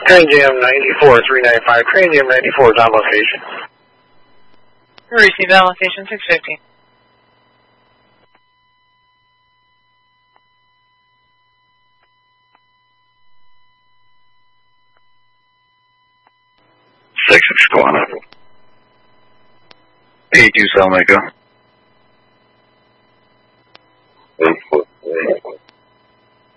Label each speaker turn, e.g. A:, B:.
A: Transam 94-395, Transam 94 is on location.
B: Receive that location 650.
C: Six, go on up. 82 Salmico.